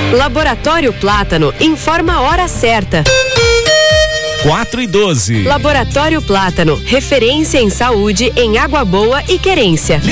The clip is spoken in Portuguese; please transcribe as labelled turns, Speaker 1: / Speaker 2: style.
Speaker 1: Laboratório Plátano informa a hora certa.
Speaker 2: 4:12.
Speaker 1: Laboratório Plátano, referência em saúde em Água Boa e Querência.